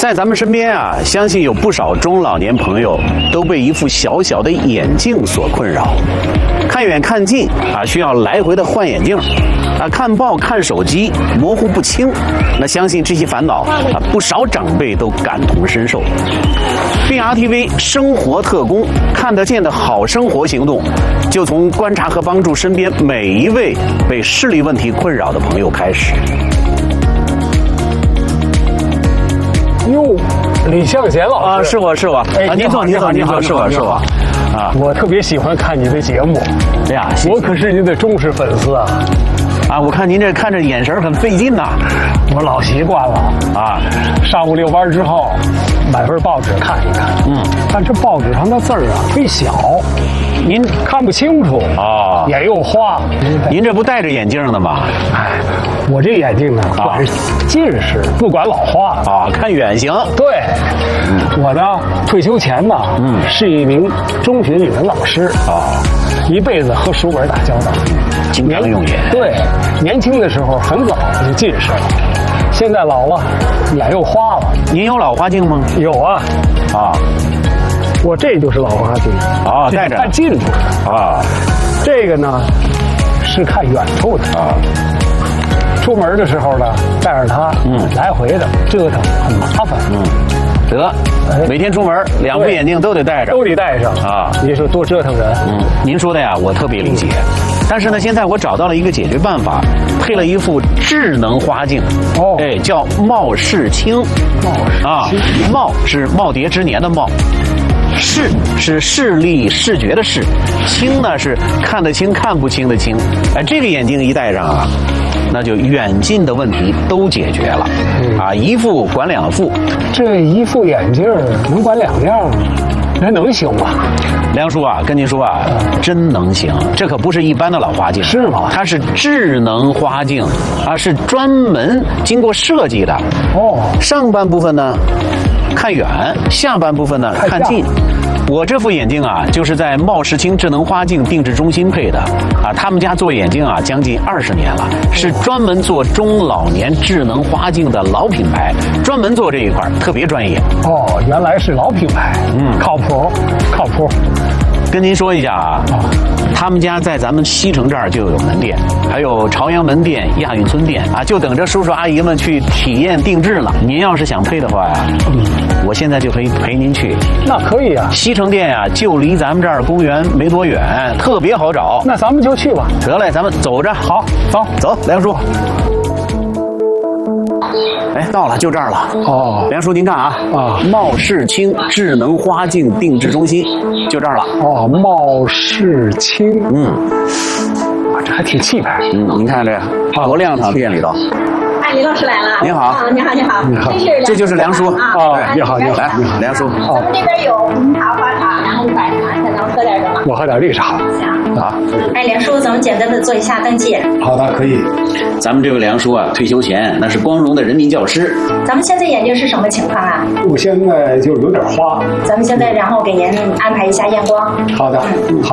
在咱们身边啊，相信有不少中老年朋友都被一副小小的眼镜所困扰，看远看近啊，需要来回的换眼镜啊，看报看手机模糊不清。那相信这些烦恼啊，不少长辈都感同身受。BRTV 生活特工看得见的好生活行动，就从观察和帮助身边每一位被视力问题困扰的朋友开始。 哟，李向贤老师啊，是我啊，您坐，是我啊， 我特别喜欢看你的节目， 哎呀， 我可是您的忠实粉丝啊！ 啊，我看您这看着眼神很费劲呐， 我老习惯了啊。上午遛弯之后，买份报纸看一看，但这报纸上的字儿啊忒小，您看不清楚啊， 眼又花。 您这不戴着眼镜的吗？ 哎，我这眼镜呢，管是近视，不管老花啊，看远行。 对，我呢退休前呢，是一名中学语文老师啊，一辈子和书本打交道， 经常用眼。 对，年轻的时候很早就近视了，现在老了，眼又花了。 您有老花镜吗？ 有啊， 啊， 我这就是老花镜啊，戴着看近处啊，这个呢是看远处的啊。出门的时候呢，带着它，来回的折腾很麻烦， 得，每天出门2副眼镜都得戴着， 都得戴上啊！你说多折腾人。 您说的呀，我特别理解。但是呢，现在我找到了一个解决办法，配了一副智能花镜，哎，叫貌视清。貌是耄耋之年的貌，视是视力视觉的视，清呢是看得清看不清的清。哎，这个眼镜一戴上啊，那就远近的问题都解决了，啊，一副管2副。 这一副眼镜能管2样，那能行吗？ 梁叔啊，跟您说啊，真能行，这可不是一般的老花镜， 是吗？ 它是智能花镜啊，是专门经过设计的。上半部分呢看远，下半部分呢看近。我这副眼镜啊，就是在貌视清智能花镜定制中心配的啊。他们家做眼镜啊，将近20年了，是专门做中老年智能花镜的老品牌，专门做这一块，特别专业。 原来是老品牌，靠谱。 跟您说一下啊，他们家在咱们西城这儿就有门店，还有朝阳门店、亚运村店啊，就等着叔叔阿姨们去体验定制了。您要是想配的话呀，我现在就可以陪您去。 那可以啊， 西城店呀，就离咱们这儿公园没多远，特别好找。 那咱们就去吧。 得嘞，咱们走着。 好， 走，梁叔。哎，到了，就这儿了。梁叔您看啊，貌视清智能花镜定制中心，就这儿了。 貌视清，这还挺气派。 您看这多亮堂，店里头。 哎，李老师来了。 您好。 你好。 这就是梁叔啊。你好。 来，梁叔。 咱们这边有红茶、花茶，然后白茶，看咱们喝点什么？ 我喝点绿茶。 行。好。哎，梁叔，咱们简单的做一下登记。 好的，可以。 咱们这位梁叔啊，退休前那是光荣的人民教师。 咱们现在眼睛是什么情况啊？ 我现在就有点花。 咱们现在然后给您安排一下验光。 好的。好。